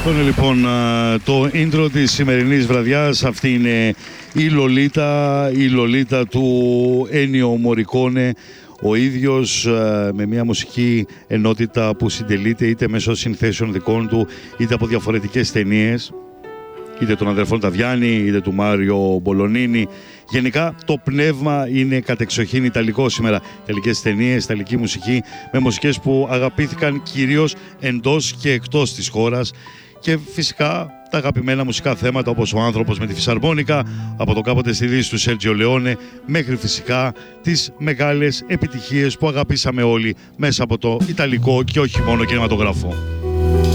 Αυτό είναι λοιπόν το intro της σημερινής βραδιάς. Αυτή είναι η Λολίτα του Ένιο Μωρικόνε, ο ίδιος με μια μουσική ενότητα που συντελείται είτε μέσω συνθέσεων δικών του είτε από διαφορετικές ταινίες, είτε των αδερφών Ταβιάννη είτε του Μάριο Μπολονίνη. Γενικά το πνεύμα είναι κατεξοχήν ιταλικό σήμερα. Ιταλικές ταινίες, ιταλική μουσική, με μουσικές που αγαπήθηκαν κυρίως εντός και εκτός της χώρας, και φυσικά τα αγαπημένα μουσικά θέματα όπως ο άνθρωπος με τη φυσαρμόνικα, από το κάποτε στη Δύση του Σέρτζιο Λεόνε, μέχρι φυσικά τις μεγάλες επιτυχίες που αγαπήσαμε όλοι μέσα από το ιταλικό και όχι μόνο κινηματογράφο.